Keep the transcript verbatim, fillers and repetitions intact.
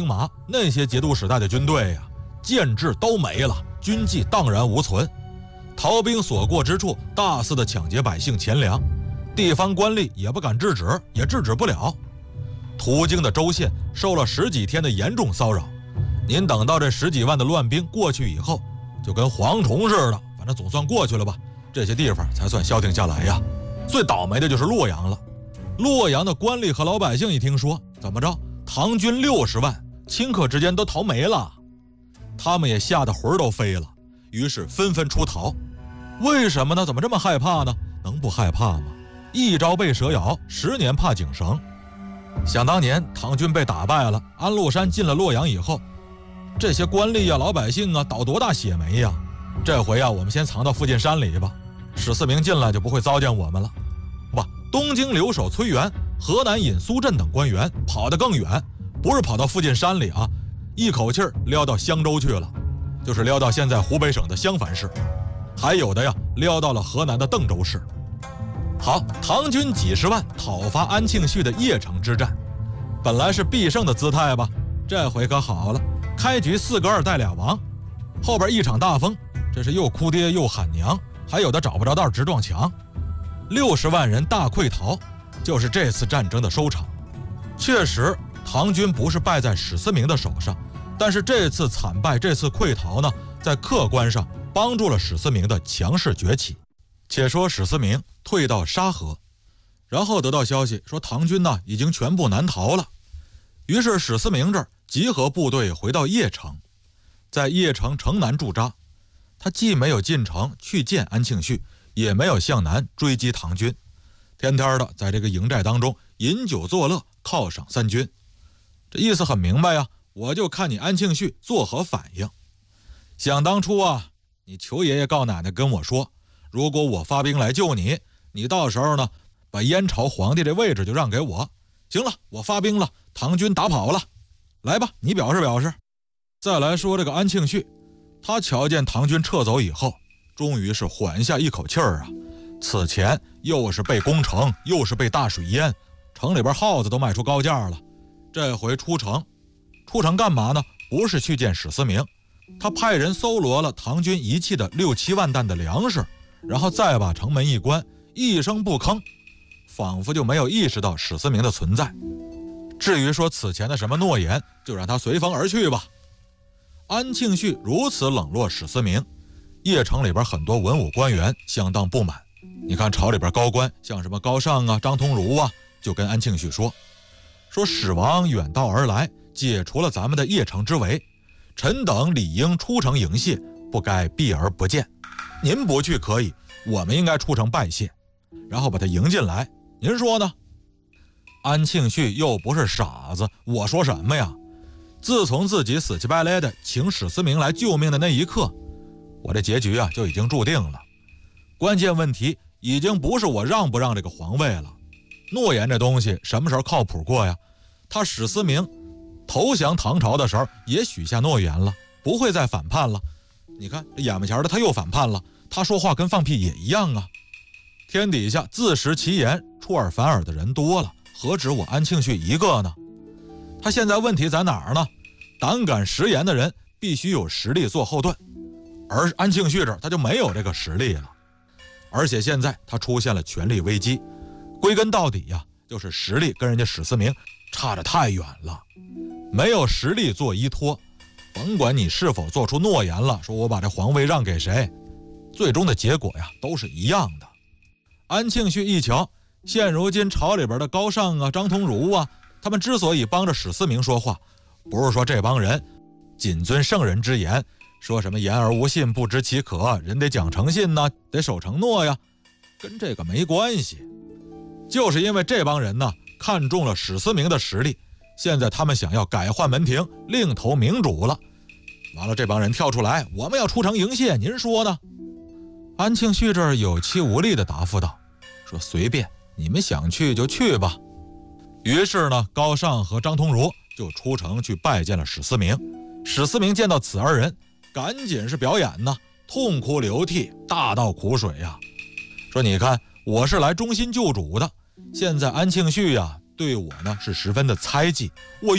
马，那些节度使带的军队呀、啊，建制都没了，军纪荡然无存，逃兵所过之处大肆的抢劫百姓钱粮，地方官吏也不敢制止，也制止不了。途经的州县受了十几天的严重骚扰，您等到这十几万的乱兵过去以后，就跟蝗虫似的，反正总算过去了吧，这些地方才算消停下来呀。最倒霉的就是洛阳了，洛阳的官吏和老百姓一听说，怎么着，唐军六十万，顷刻之间都逃没了，他们也吓得魂都飞了，于是纷纷出逃。为什么呢？怎么这么害怕呢？能不害怕吗？一朝被蛇咬，十年怕井绳。想当年唐军被打败了，安禄山进了洛阳以后，这些官吏啊、老百姓啊倒多大血霉呀！这回啊，我们先藏到附近山里吧，史思明进来就不会糟践我们了。不，东京留守崔元、河南尹苏震等官员跑得更远，不是跑到附近山里啊，一口气儿撩到襄州去了，就是撩到现在湖北省的襄樊市，还有的呀撩到了河南的邓州市。好，唐军几十万讨伐安庆绪的邺城之战，本来是必胜的姿态吧，这回可好了，开局四个二带俩王，后边一场大风，这是又哭爹又喊娘，还有的找不着道直撞墙，六十万人大溃逃，就是这次战争的收场。确实，唐军不是败在史思明的手上，但是这次惨败，这次溃逃呢，在客观上帮助了史思明的强势崛起。且说史思明退到沙河，然后得到消息说唐军呢已经全部南逃了，于是史思明这儿集合部队回到邺城，在邺城城南驻扎。他既没有进城去见安庆绪，也没有向南追击唐军，天天的在这个营寨当中饮酒作乐，犒赏三军。这意思很明白呀，我就看你安庆绪作何反应。想当初啊，你求爷爷告奶奶跟我说，如果我发兵来救你，你到时候呢把燕朝皇帝这位置就让给我。行了，我发兵了，唐军打跑了，来吧，你表示表示。再来说这个安庆绪，他瞧见唐军撤走以后，终于是缓下一口气儿啊。此前又是被攻城，又是被大水淹，城里边耗子都卖出高价了。这回出城，出城干嘛呢？不是去见史思明，他派人搜罗了唐军遗弃的六七万担的粮食，然后再把城门一关，一声不吭，仿佛就没有意识到史思明的存在。至于说此前的什么诺言，就让他随风而去吧。安庆绪如此冷落史思明，邺城里边很多文武官员相当不满。你看朝里边高官，像什么高尚啊、张通儒啊，就跟安庆绪说说史王远道而来，解除了咱们的邺城之围，臣等理应出城迎谢，不该避而不见。您不去可以，我们应该出城拜谢，然后把他迎进来，您说呢？安庆绪又不是傻子，我说什么呀？自从自己死乞白赖的请史思明来救命的那一刻，我这结局啊就已经注定了。关键问题已经不是我让不让这个皇位了，诺言这东西什么时候靠谱过呀？他史思明投降唐朝的时候也许下诺言了，不会再反叛了。你看这眼巴前的他又反叛了，他说话跟放屁也一样啊。天底下自食其言出尔反尔的人多了，何止我安庆绪一个呢？他现在问题在哪儿呢？胆敢食言的人必须有实力做后盾，而安庆绪这儿他就没有这个实力了。而且现在他出现了权力危机，归根到底呀，就是实力跟人家史思明差得太远了，没有实力做依托，甭管你是否做出诺言了，说我把这皇位让给谁，最终的结果呀都是一样的。安庆绪一瞧，现如今朝里边的高尚啊、张通儒啊，他们之所以帮着史思明说话，不是说这帮人谨遵圣人之言，说什么言而无信，不知其可，人得讲诚信呢，得守承诺呀，跟这个没关系。就是因为这帮人呢看中了史思明的实力，现在他们想要改换门庭，另投明主了。完了，这帮人跳出来，我们要出城迎谢，您说呢？安庆绪这儿有气无力地答复道，说随便，你们想去就去吧。于是呢，高尚和张通儒就出城去拜见了史思明。史思明见到此二人，赶紧是表演呢，痛哭流涕，大倒苦水呀，说你看我是来忠心救主的，现在安庆绪呀对我呢是十分的猜忌，我